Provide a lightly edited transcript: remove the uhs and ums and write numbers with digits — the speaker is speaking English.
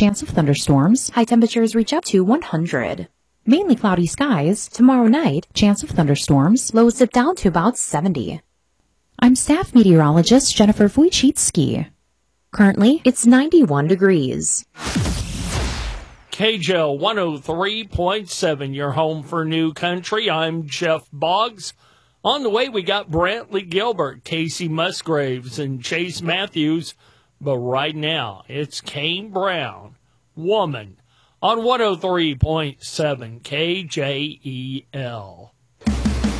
chance of thunderstorms. High temperatures reach up to 100. Mainly cloudy skies. Tomorrow night, chance of thunderstorms. Lows dip down to about 70. I'm staff meteorologist Jennifer Wojcicki. Currently, it's 91 degrees. KJL 103.7, your home for new country. I'm Jeff Boggs. On the way, we got Brantley Gilbert, Casey Musgraves, and Chase Matthews. But right now, it's Kane Brown, Woman, on 103.7 KJEL.